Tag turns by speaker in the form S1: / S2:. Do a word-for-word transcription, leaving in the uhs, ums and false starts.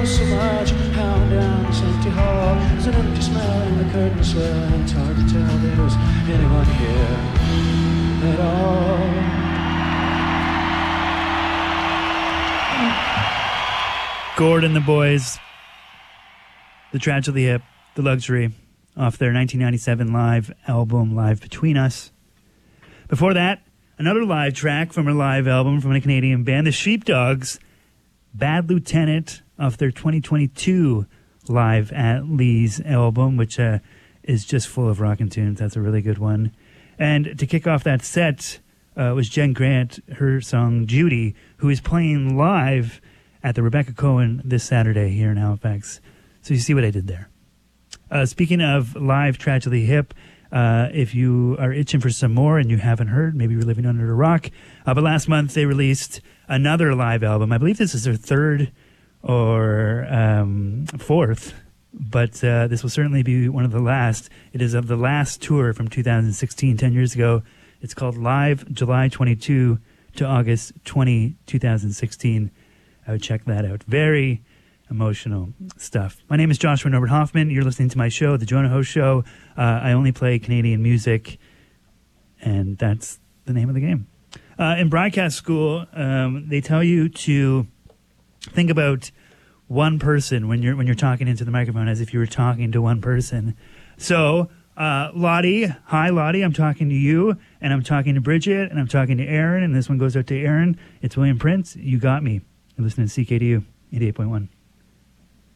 S1: knows so much. Hound down this empty hall. There's an empty smell and the curtains swell. And it's hard to tell there's anyone here at all.
S2: Gord and the Boys, The Tragically Hip, The Luxury, off their nineteen ninety-seven live album, Live Between Us. Before that, another live track from a live album from a Canadian band, The Sheepdogs, Bad Lieutenant, off their twenty twenty-two Live at Lee's album, which uh, is just full of rockin' tunes. That's a really good one. And to kick off that set uh, was Jen Grant, her song Judy, who is playing live at the Rebecca Cohen this Saturday here in Halifax. So you see what I did there. Uh, speaking of live Tragically Hip, uh, if you are itching for some more and you haven't heard, maybe you're living under a rock. Uh, but last month they released another live album. I believe this is their third or um, fourth, but uh, this will certainly be one of the last. It is of the last tour from two thousand sixteen, ten years ago. It's called Live July twenty-second to August twentieth, twenty sixteen. I would check that out. Very emotional stuff. My name is Joshua Norbert Hoffman. You're listening to my show, The Jonah Ho Show. Uh, I only play Canadian music, and that's the name of the game. Uh, in broadcast school, um, they tell you to think about one person when you're when you're talking into the microphone, as if you were talking to one person. So, uh, Lottie, hi Lottie, I'm talking to you, and I'm talking to Bridget, and I'm talking to Aaron, and this one goes out to Aaron. It's William Prince. You got me. You're listening to C K D U eighty-eight point one.